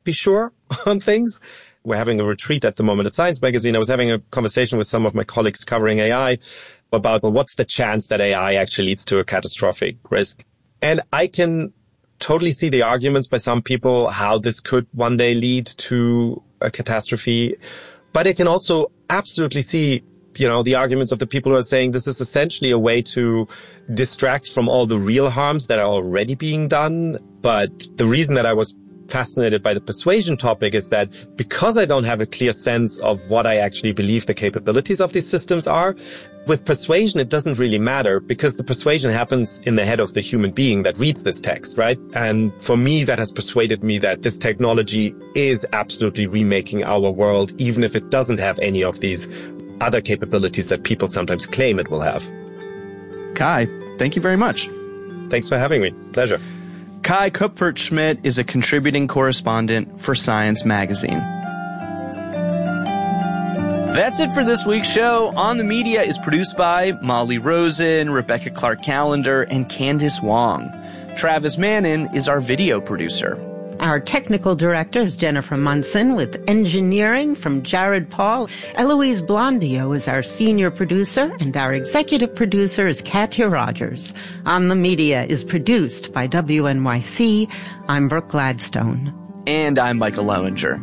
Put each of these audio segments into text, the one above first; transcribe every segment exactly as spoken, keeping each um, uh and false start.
be sure on things. We're having a retreat at the moment at Science Magazine. I was having a conversation with some of my colleagues covering A I about, well, what's the chance that A I actually leads to a catastrophic risk? And I can totally see the arguments by some people how this could one day lead to a catastrophe. But I can also absolutely see, you know, the arguments of the people who are saying this is essentially a way to distract from all the real harms that are already being done. But the reason that I was fascinated by the persuasion topic is that because I don't have a clear sense of what I actually believe the capabilities of these systems are, with persuasion, it doesn't really matter because the persuasion happens in the head of the human being that reads this text, right? And for me, that has persuaded me that this technology is absolutely remaking our world, even if it doesn't have any of these other capabilities that people sometimes claim it will have. Kai, thank you very much. Thanks for having me. Pleasure. Kai Kupfertschmidt is a contributing correspondent for Science Magazine. That's it for this week's show. On the Media is produced by Molly Rosen, Rebecca Clark-Callender, and Candice Wong. Travis Mannon is our video producer. Our technical director is Jennifer Munson, with engineering from Jared Paul. Eloise Blondio is our senior producer, and our executive producer is Katya Rogers. On the Media is produced by W N Y C. I'm Brooke Gladstone. And I'm Michael Lowinger.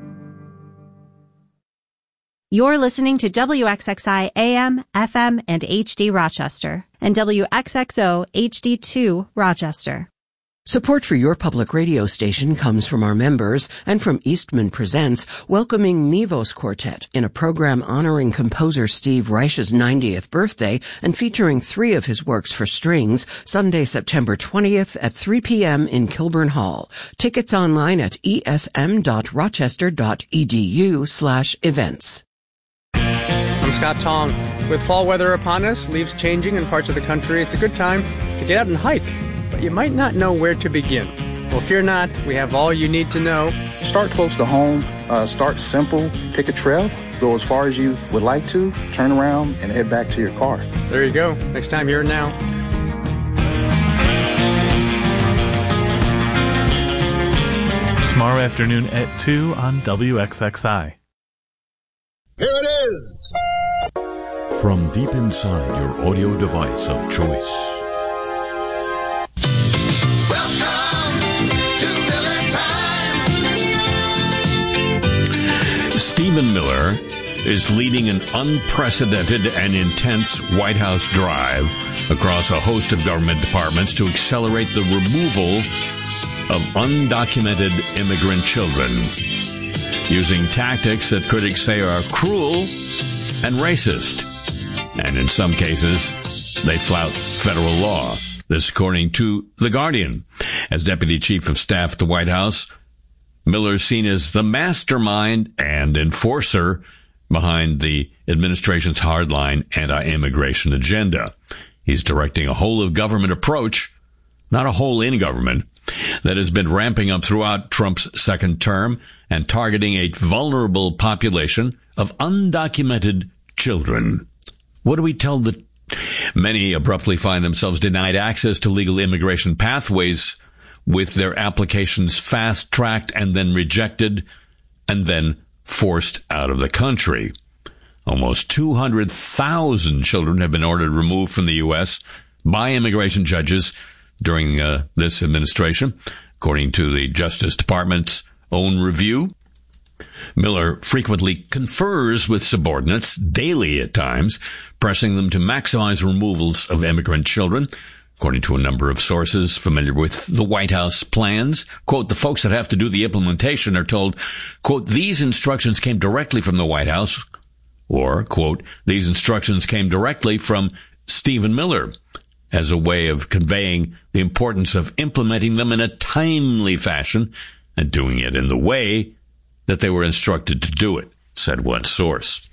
You're listening to W X X I A M, F M, and H D Rochester, and W X X O H D two Rochester. Support for your public radio station comes from our members and from Eastman Presents, welcoming Nevos Quartet in a program honoring composer Steve Reich's ninetieth birthday and featuring three of his works for strings, Sunday, September twentieth at three p.m. in Kilburn Hall. Tickets online at esm.rochester.edu slash events. I'm Scott Tong. With fall weather upon us, leaves changing in parts of the country, it's a good time to get out and hike. But you might not know where to begin. Well, fear not. We have all you need to know. Start close to home. Uh, start simple. Pick a trail. Go as far as you would like to. Turn around and head back to your car. There you go. Next time, here and now. Tomorrow afternoon at two on W X X I. Here it is! From deep inside your audio device of choice. Stephen Miller is leading an unprecedented and intense White House drive across a host of government departments to accelerate the removal of undocumented immigrant children, using tactics that critics say are cruel and racist. And in some cases, they flout federal law. This according to The Guardian. As Deputy Chief of Staff at the White House, Miller is seen as the mastermind and enforcer behind the administration's hardline anti-immigration agenda. He's directing a whole-of-government approach, not a whole-in-government, that has been ramping up throughout Trump's second term and targeting a vulnerable population of undocumented children. What do we tell the many abruptly find themselves denied access to legal immigration pathways with their applications fast-tracked and then rejected and then forced out of the country? Almost two hundred thousand children have been ordered removed from the U S by immigration judges during uh, this administration, according to the Justice Department's own review. Miller frequently confers with subordinates, daily at times, pressing them to maximize removals of immigrant children. According to a number of sources familiar with the White House plans, quote, the folks that have to do the implementation are told, quote, these instructions came directly from the White House, or, quote, these instructions came directly from Stephen Miller, as a way of conveying the importance of implementing them in a timely fashion and doing it in the way that they were instructed to do it, said one source.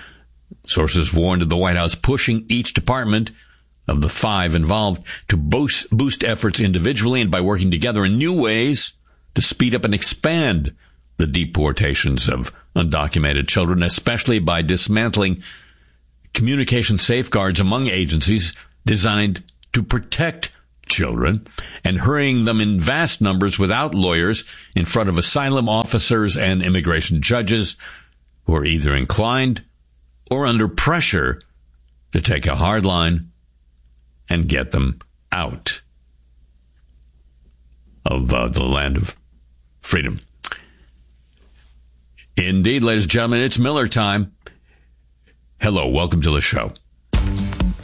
Sources warned of the White House pushing each department of the five involved to boost, boost efforts individually and by working together in new ways to speed up and expand the deportations of undocumented children, especially by dismantling communication safeguards among agencies designed to protect children and hurrying them in vast numbers without lawyers in front of asylum officers and immigration judges who are either inclined or under pressure to take a hard line and get them out of uh, the land of freedom. Indeed, ladies and gentlemen, it's Miller time. Hello, welcome to the show.